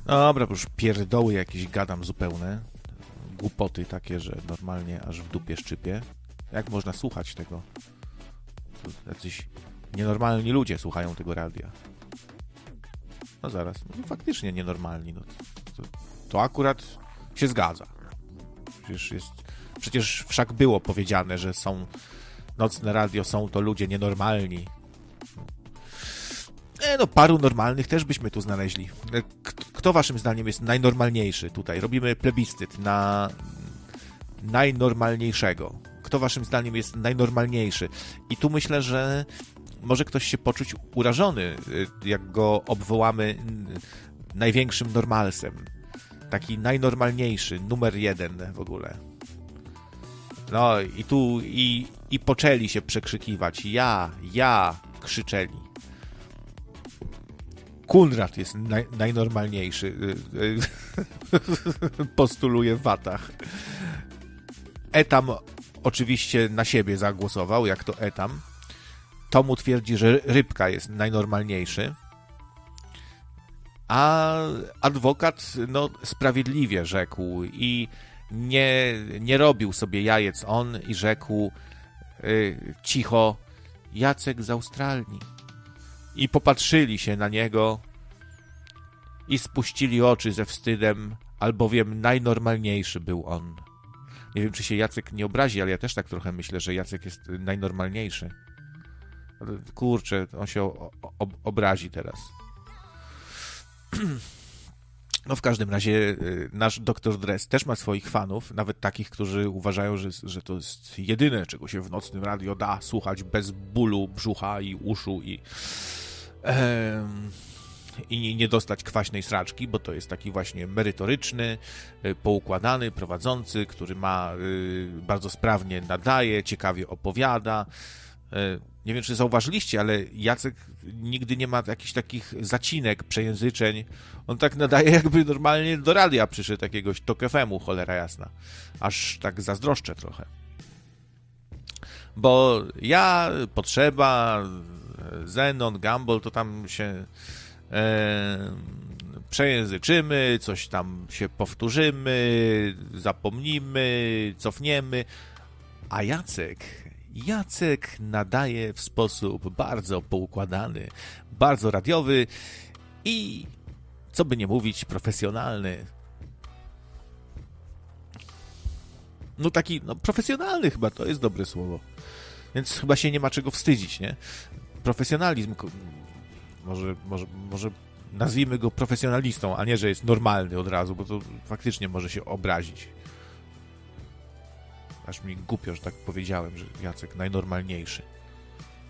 Dobra, bo już pierdoły jakieś gadam zupełne. Głupoty takie, że normalnie aż w dupie szczypie. Jak można słuchać tego? Jacyś nienormalni ludzie słuchają tego radia. No zaraz, no faktycznie nienormalni. No, to akurat się zgadza. Przecież wszak było powiedziane, że są nocne radio, są to ludzie nienormalni. No paru normalnych też byśmy tu znaleźli. Kto waszym zdaniem jest najnormalniejszy tutaj? Robimy plebiscyt na najnormalniejszego. Kto waszym zdaniem jest najnormalniejszy? I tu myślę, że może ktoś się poczuć urażony, jak go obwołamy największym normalsem. Taki najnormalniejszy, numer 1 w ogóle. No i tu i poczęli się przekrzykiwać. Ja, krzyczeli. Kunrad jest najnormalniejszy. Postuluje w watach. Etam oczywiście na siebie zagłosował, jak to Etam. Tomu twierdzi, że Rybka jest najnormalniejszy. A adwokat, no, sprawiedliwie rzekł i nie robił sobie jajec on i rzekł cicho, Jacek z Australii. I popatrzyli się na niego i spuścili oczy ze wstydem, albowiem najnormalniejszy był on. Nie wiem, czy się Jacek nie obrazi, ale ja też tak trochę myślę, że Jacek jest najnormalniejszy. Kurczę, on się obrazi teraz. No w każdym razie nasz Dr. Dress też ma swoich fanów, nawet takich, którzy uważają, że to jest jedyne, czego się w nocnym radio da słuchać bez bólu brzucha i uszu i nie dostać kwaśnej sraczki, bo to jest taki właśnie merytoryczny, poukładany, prowadzący, który bardzo sprawnie nadaje, ciekawie opowiada. Nie wiem, czy zauważyliście, ale Jacek nigdy nie ma jakichś takich zacinek, przejęzyczeń. On tak nadaje, jakby normalnie do radia przyszedł jakiegoś Tok FM-u, cholera jasna. Aż tak zazdroszczę trochę. Bo ja, Potrzeba, Zenon, Gumball, to tam się przejęzyczymy, coś tam się powtórzymy, zapomnimy, cofniemy. A Jacek nadaje w sposób bardzo poukładany, bardzo radiowy i, co by nie mówić, profesjonalny. No taki, profesjonalny chyba to jest dobre słowo. Więc chyba się nie ma czego wstydzić, nie? Profesjonalizm, może nazwijmy go profesjonalistą, a nie, że jest normalny od razu, bo to faktycznie może się obrazić. Aż mi głupio, że tak powiedziałem, że Jacek najnormalniejszy.